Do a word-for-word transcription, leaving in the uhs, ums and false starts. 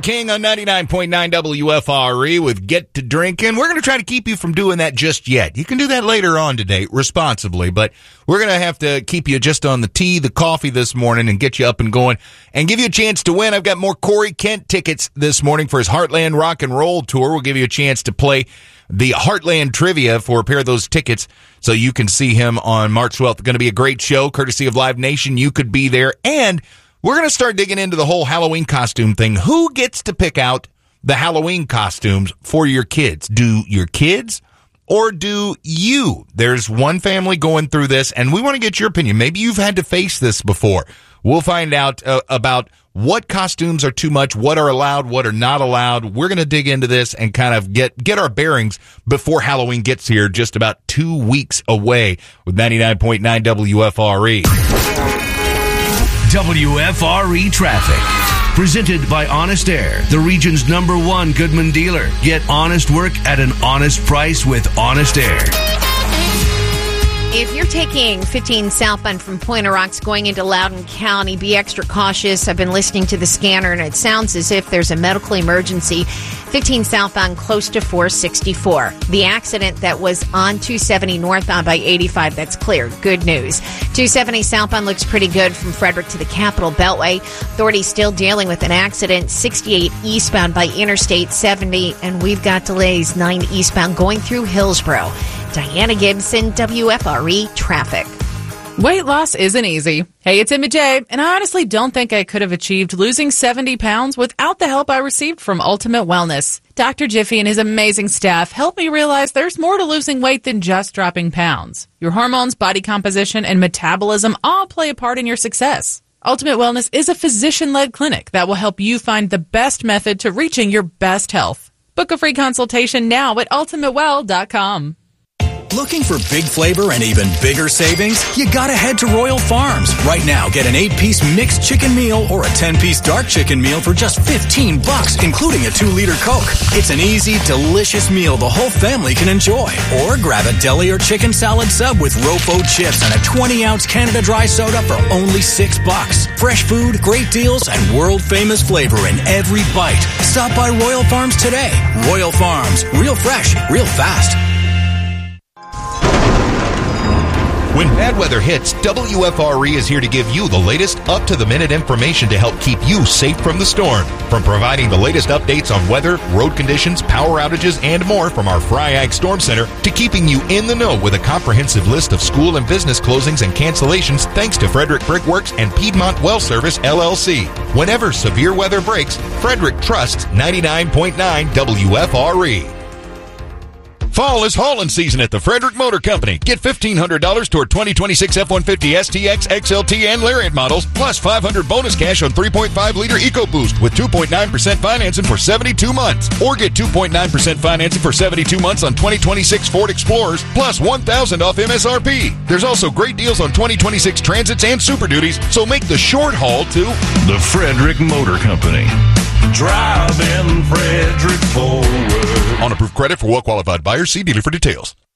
King on ninety-nine point nine W F R E with Get to Drinking. We're going to try to keep you from doing that just yet. You can do that later on today responsibly, but we're going to have to keep you just on the tea, the coffee this morning and get you up and going and give you a chance to win. I've got more Corey Kent tickets this morning for his Heartland Rock and Roll Tour. We'll give you a chance to play the Heartland Trivia for a pair of those tickets so you can see him on March twelfth. Going to be a great show, courtesy of Live Nation. You could be there. And we're going to start digging into the whole Halloween costume thing. Who gets to pick out the Halloween costumes for your kids? Do your kids or do you? There's one family going through this, and we want to get your opinion. Maybe you've had to face this before. We'll find out uh, about what costumes are too much, what are allowed, what are not allowed. We're going to dig into this and kind of get, get our bearings before Halloween gets here, just about two weeks away with ninety-nine point nine W F R E. W F R E Traffic. Presented by Honest Air, the region's number one Goodman dealer. Get honest work at an honest price with Honest Air. If you're taking fifteen southbound from Point of Rocks going into Loudoun County, be extra cautious. I've been listening to the scanner, and it sounds as if there's a medical emergency. fifteen southbound close to four sixty-four. The accident that was on two seventy northbound by eighty-five, that's clear. Good news. two seventy southbound looks pretty good from Frederick to the Capitol Beltway. Authorities still dealing with an accident. sixty-eight eastbound by Interstate seventy, and we've got delays nine eastbound going through Hillsborough. Diana Gibson, W F R E Traffic. Weight loss isn't easy. Hey, it's Emma J, and I honestly don't think I could have achieved losing seventy pounds without the help I received from Ultimate Wellness. Doctor Jiffy and his amazing staff helped me realize there's more to losing weight than just dropping pounds. Your hormones, body composition, and metabolism all play a part in your success. Ultimate Wellness is a physician-led clinic that will help you find the best method to reaching your best health. Book a free consultation now at ultimate well dot com. Looking for big flavor and even bigger savings? You gotta head to Royal Farms. Right now, get an eight-piece mixed chicken meal or a ten-piece dark chicken meal for just fifteen bucks, including a two liter Coke. It's an easy, delicious meal the whole family can enjoy. Or grab a deli or chicken salad sub with Rofo chips and a twenty ounce Canada Dry soda for only six bucks. Fresh food, great deals, and world-famous flavor in every bite. Stop by Royal Farms today. Royal Farms. Real fresh, real fast. When bad weather hits, W F R E is here to give you the latest up-to-the-minute information to help keep you safe from the storm. From providing the latest updates on weather, road conditions, power outages, and more from our FryAg Storm Center, to keeping you in the know with a comprehensive list of school and business closings and cancellations thanks to Frederick Brickworks and Piedmont Well Service, L L C. Whenever severe weather breaks, Frederick trusts ninety-nine point nine W F R E. Fall is hauling season at the Frederick Motor Company. Get fifteen hundred dollars toward twenty twenty-six F one fifty S T X, X L T, and Lariat models, plus five hundred dollars bonus cash on three point five liter EcoBoost with two point nine percent financing for seventy-two months. Or get two point nine percent financing for seventy-two months on twenty twenty-six Ford Explorers, plus one thousand dollars off M S R P. There's also great deals on twenty twenty-six Transits and Super Duties, so make the short haul to the Frederick Motor Company. Driving Frederick forward. On approved credit for well-qualified buyers. See dealer for details.